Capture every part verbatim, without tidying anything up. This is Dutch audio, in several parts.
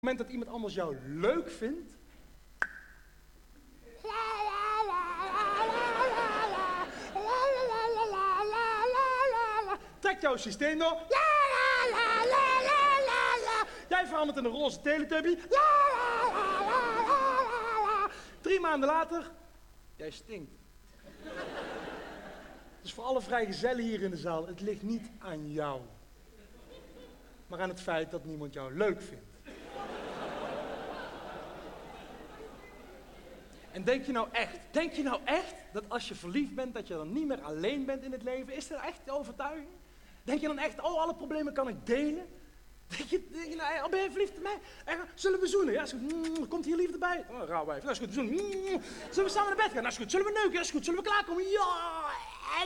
Op het moment dat iemand anders jou leuk vindt, trekt jouw systeem door. Jij verandert in een roze teletubby. Drie maanden later, jij stinkt. Dus voor alle vrijgezellen hier in de zaal, het ligt niet aan jou, maar aan het feit dat niemand jou leuk vindt. En denk je nou echt, denk je nou echt dat als je verliefd bent, dat je dan niet meer alleen bent in het leven? Is dat echt de overtuiging? Denk je dan echt, oh, alle problemen kan ik delen? Denk je, denk je nou, oh, ben je verliefd op mij? Echt, zullen we zoenen? Ja, is goed. Mm, komt hier liefde bij? Oh, rauw wijf. Dat is goed, zoenen. Mm, zullen we samen naar bed gaan? Dat is goed. Zullen we neuken? Dat is goed. Zullen we klaarkomen? Ja! En...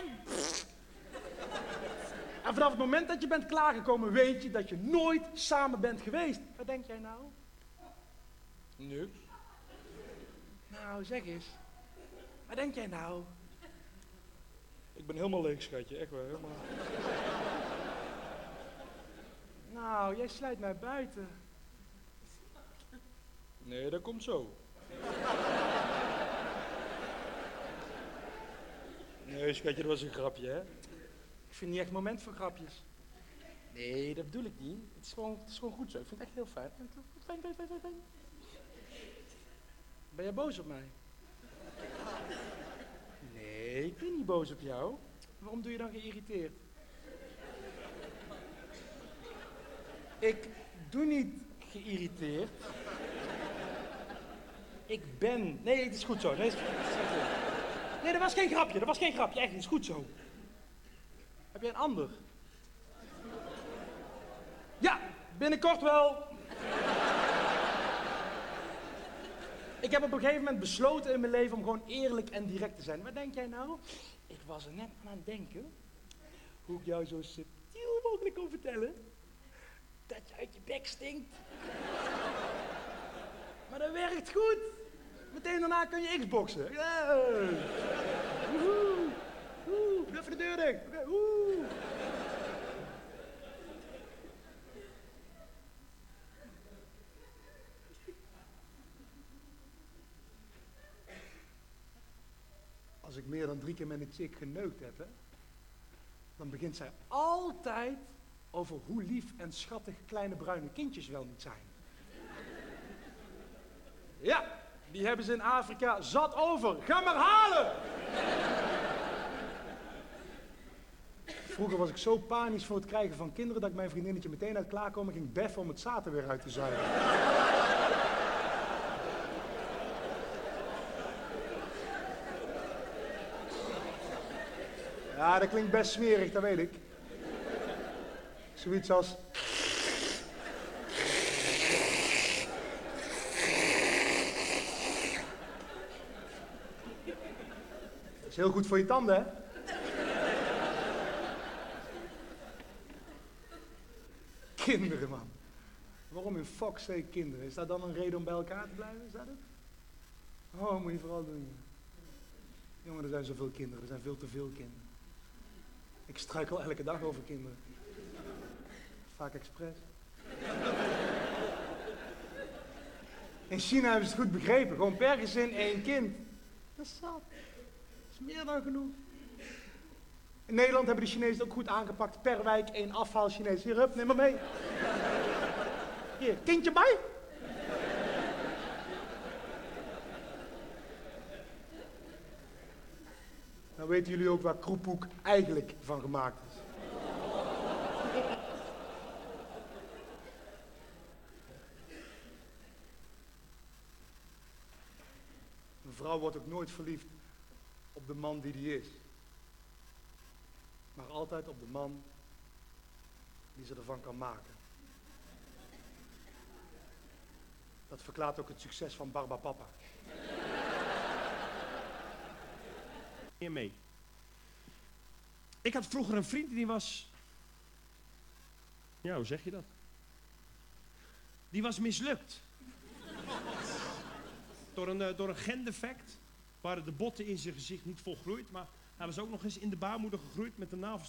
en vanaf het moment dat je bent klaargekomen, weet je dat je nooit samen bent geweest. Wat denk jij nou? Niks. Nou, zeg eens. Wat denk jij nou? Ik ben helemaal leeg, schatje. Echt wel, helemaal. Nou, jij sluit mij buiten. Nee, dat komt zo. Nee, schatje, dat was een grapje, hè? Ik vind niet echt moment voor grapjes. Nee, dat bedoel ik niet. Het is gewoon, het is gewoon goed zo. Ik vind het echt heel fijn. Fijn, fijn, fijn, fijn, fijn. Ben jij boos op mij? Nee, ik ben niet boos op jou. Waarom doe je dan geïrriteerd? Ik doe niet geïrriteerd. Ik ben... Nee, het is goed zo. Nee, het is... nee, dat was geen grapje. Dat was geen grapje. Echt, het is goed zo. Heb jij een ander? Ja, binnenkort wel. Ik heb op een gegeven moment besloten in mijn leven om gewoon eerlijk en direct te zijn. Wat denk jij nou? Ik was er net aan het denken hoe ik jou zo subtiel mogelijk kon vertellen dat je uit je bek stinkt. Maar dat werkt goed. Meteen daarna kun je Xboxen. Yeah. Woehoe. Woehoe. Doe even de deur dicht. Okay. Woehoe. Als ik meer dan drie keer met een chick geneukt heb, hè, dan begint zij altijd over hoe lief en schattig kleine bruine kindjes wel niet zijn. Ja, die hebben ze in Afrika zat over. Ga maar halen! Vroeger was ik zo panisch voor het krijgen van kinderen dat ik mijn vriendinnetje meteen uit klaarkomen ging beffen om het zaad er weer uit te zuigen. Ja, dat klinkt best smerig, dat weet ik. Zoiets als... Dat is heel goed voor je tanden, hè? Kinderen, man. Waarom in fuck's sake kinderen? Is dat dan een reden om bij elkaar te blijven? Is dat het? Oh, moet je vooral doen. Jongen, er zijn zoveel kinderen. Er zijn veel te veel kinderen. Ik struikel elke dag over kinderen. Vaak expres. In China hebben ze het goed begrepen. Gewoon per gezin één kind. Dat is zat. Dat is meer dan genoeg. In Nederland hebben de Chinezen het ook goed aangepakt. Per wijk één afhaal Chinees. Hier, hup, neem maar mee. Hier, kindje bij. Nou weten jullie ook waar kroephoek eigenlijk van gemaakt is. Een vrouw wordt ook nooit verliefd op de man die die is. Maar altijd op de man die ze ervan kan maken. Dat verklaart ook het succes van Barbapapa. Mee. Ik had vroeger een vriend die was... Ja, hoe zeg je dat? Die was mislukt. Door een, uh, door een gendefect waren de botten in zijn gezicht niet volgroeid, maar hij was ook nog eens in de baarmoeder gegroeid met een navel.